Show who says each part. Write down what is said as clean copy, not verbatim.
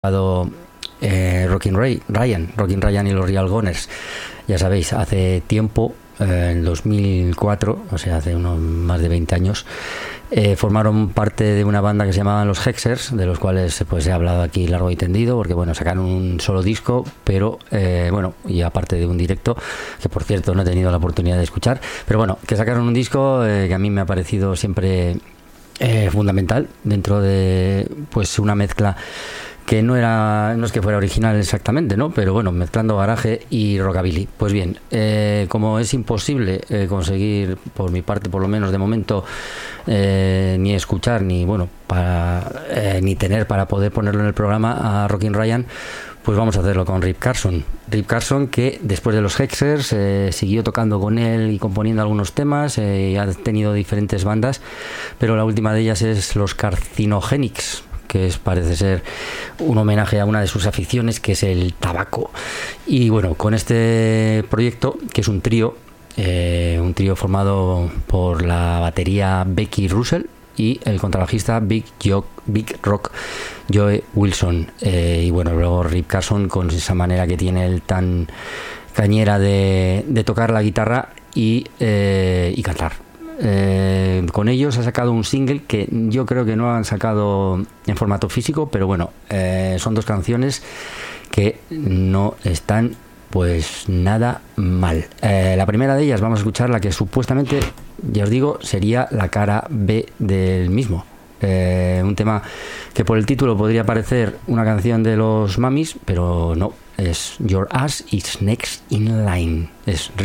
Speaker 1: Rockin' Ryan y los Real Goners, ya sabéis, hace tiempo, en 2004, o sea, hace unos más de 20 años, formaron parte de una banda que se llamaban los Hexers, de los cuales pues he hablado aquí largo y tendido, porque bueno, sacaron un solo disco, pero bueno, y aparte de un directo, que por cierto no he tenido la oportunidad de escuchar, pero bueno, que sacaron un disco que a mí me ha parecido siempre fundamental dentro de pues una mezcla que no es que fuera original exactamente, ¿no? Pero bueno, mezclando garaje y rockabilly. Pues bien, como es imposible conseguir, por mi parte por lo menos de momento, ni escuchar, ni bueno, ni tener para poder ponerlo en el programa a Rockin' Ryan, pues vamos a hacerlo con Rip Carson. Rip Carson, que después de los Hexers siguió tocando con él y componiendo algunos temas, ha tenido diferentes bandas, pero la última de ellas es los Carcinogenics, que parece ser un homenaje a una de sus aficiones, que es el tabaco. Y bueno, con este proyecto, que es un trío formado por la batería Becky Russell y el contrabajista Big Rock Joe Wilson, y bueno, luego Rip Carson, con esa manera que tiene él tan cañera de tocar la guitarra y cantar. Con ellos ha sacado un single que yo creo que no han sacado en formato físico, pero bueno, son dos canciones que no están pues nada mal. La primera de ellas vamos a escuchar, la que supuestamente, ya os digo, sería la cara B del mismo. Un tema que por el título podría parecer una canción de los Mamis, pero no, es Your Ass is Next in Line. Es